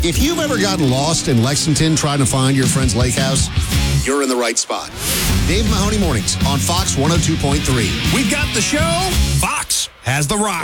If you've ever gotten lost in Lexington trying to find your friend's lake house, you're in the right spot. Dave Mahoney Mornings on Fox 102.3. We've got the show. Fox has the rock.